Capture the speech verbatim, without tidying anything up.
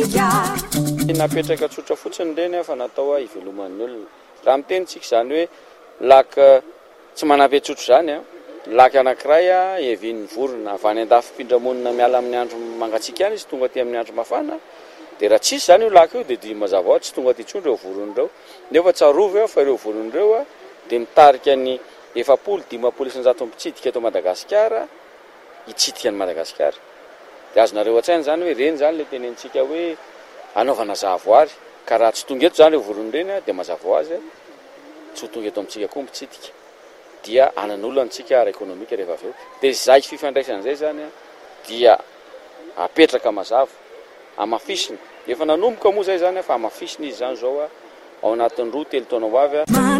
napetraka tsotra fotsiny reny fa natao iveloman'ny olona raha mitenitsika zany hoe laka tsy manabe tsotro zany a laka anankiray a evin'ny vorona avy any andafim-pindramonina miala amin'ny andro mangatsiaka any izy tonga aty amin'ny andro mafana dia raha tsisy zany io laka io dia dia mazava ho azy tsy tonga aty intsony ireo voron'ireo nefa tsarovy eo fa ireo voron'ireo a dia mitarika ny efapolo dimapolo isanjato mpitsidika eto Madagasikara hitsidika any Madagasikara dia azonareo an-tsaina zany hoe reny zany le tenentsika hoe anaovana zahavoary ka raha tsy tonga eto zany ireo voron'ireny dia mazava ho azy tsy ho tonga eto amintsika koa mpitsidika dia anan'olona antsika ara ekonomika rehefa avy eo dia zay fifandraisan'izay zany dia apetraka mazava amafisina efa nanomboka moa zay zany fa amafisina izy zany zao ao anatin'ny roa telo taona ho avy